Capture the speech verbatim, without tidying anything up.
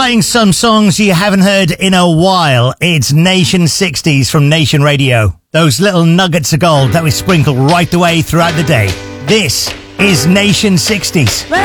playing some songs you haven't heard in a while. It's Nation sixties from Nation Radio. Those little nuggets of gold that we sprinkle right the way throughout the day. This is Nation sixties. Well,